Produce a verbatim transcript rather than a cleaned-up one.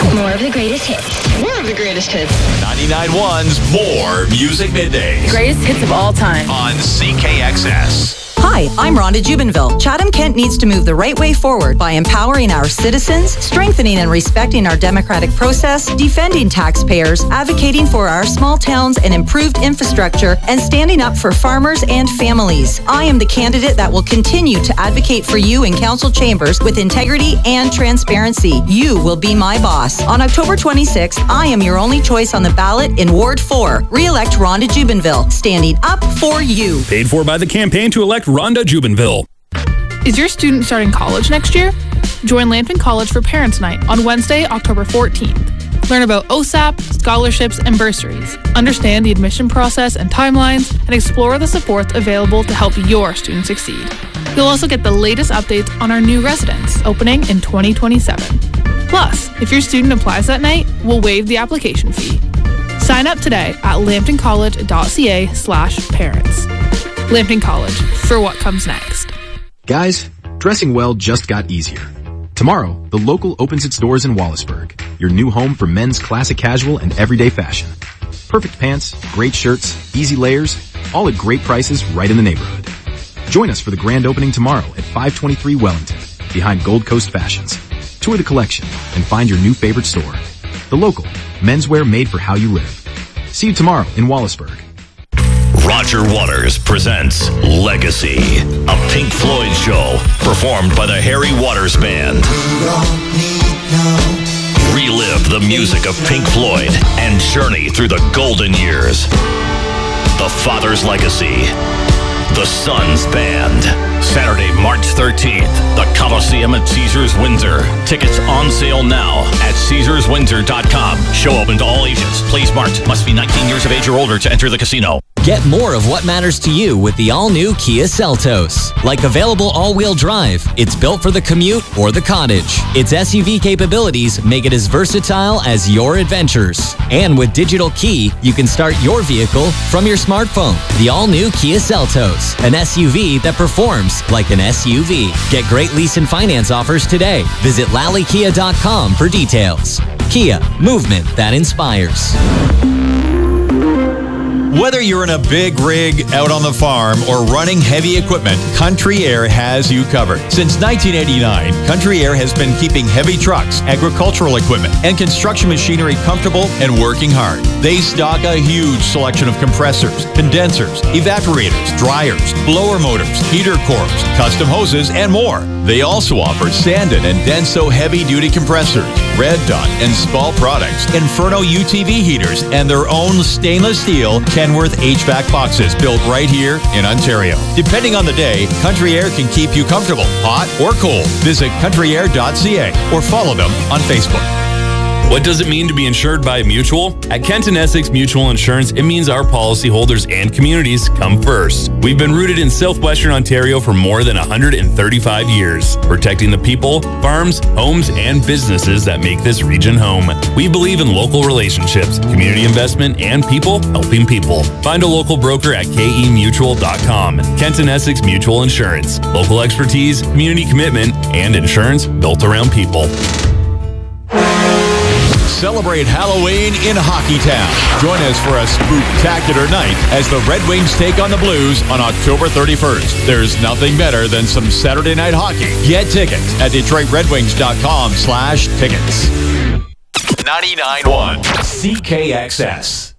More of the greatest hits. More of the greatest hits. ninety-nine point one's More Music Middays. Greatest hits of all time. On C K X S. Hi, I'm Rhonda Jubinville. Chatham-Kent needs to move the right way forward by empowering our citizens, strengthening and respecting our democratic process, defending taxpayers, advocating for our small towns and improved infrastructure, and standing up for farmers and families. I am the candidate that will continue to advocate for you in council chambers with integrity and transparency. You will be my boss. On October twenty-sixth, I am your only choice on the ballot in Ward four. Re-elect Rhonda Jubinville, standing up for you. Paid for by the campaign to elect Rhonda Jubinville. Is your student starting college next year? Join Lambton College for Parents' Night on Wednesday, October fourteenth. Learn about O S A P, scholarships, and bursaries. Understand the admission process and timelines, and explore the supports available to help your student succeed. You'll also get the latest updates on our new residence, opening in twenty twenty-seven. Plus, if your student applies that night, we'll waive the application fee. Sign up today at lambtoncollege.ca slash parents. Lambton College, for what comes next. Guys, dressing well just got easier. Tomorrow, the Local opens its doors in Wallaceburg, your new home for men's classic casual and everyday fashion. Perfect pants, great shirts, easy layers, all at great prices right in the neighborhood. Join us for the grand opening tomorrow at five twenty-three Wellington, behind Gold Coast Fashions. Tour the collection and find your new favorite store. The Local, menswear made for how you live. See you tomorrow in Wallaceburg. Roger Waters presents Legacy, a Pink Floyd show performed by the Harry Waters Band. Relive the music of Pink Floyd and journey through the golden years. The Father's Legacy, the Sons Band. Saturday, March thirteenth, the Coliseum at Caesars Windsor. Tickets on sale now at caesars windsor dot com. Show open to all ages. Please marked. Must be nineteen years of age or older to enter the casino. Get more of what matters to you with the all-new Kia Seltos. Like available all-wheel drive, it's built for the commute or the cottage. Its S U V capabilities make it as versatile as your adventures. And with Digital Key, you can start your vehicle from your smartphone. The all-new Kia Seltos, an S U V that performs like an S U V. Get great lease and finance offers today. Visit lally kia dot com for details. Kia, movement that inspires. Whether you're in a big rig out on the farm or running heavy equipment, Country Air has you covered. Since nineteen eighty-nine, Country Air has been keeping heavy trucks, agricultural equipment, and construction machinery comfortable and working hard. They stock a huge selection of compressors, condensers, evaporators, dryers, blower motors, heater cores, custom hoses, and more. They also offer Sandon and Denso heavy-duty compressors, Red Dot and Spall products, Inferno U T V heaters, and their own stainless steel Kenworth H V A C boxes built right here in Ontario. Depending on the day, Country Air can keep you comfortable, hot or cold. Visit country air dot c a or follow them on Facebook. What does it mean to be insured by a mutual? At Kent and Essex Mutual Insurance, it means our policyholders and communities come first. We've been rooted in southwestern Ontario for more than one hundred thirty-five years, protecting the people, farms, homes, and businesses that make this region home. We believe in local relationships, community investment, and people helping people. Find a local broker at k e mutual dot com. Kent and Essex Mutual Insurance. Local expertise, community commitment, and insurance built around people. Celebrate Halloween in Hockeytown. Join us for a spooktacular night as the Red Wings take on the Blues on October thirty-first. There's nothing better than some Saturday night hockey. Get tickets at detroit red wings dot com slash tickets. ninety-nine point one C K X S.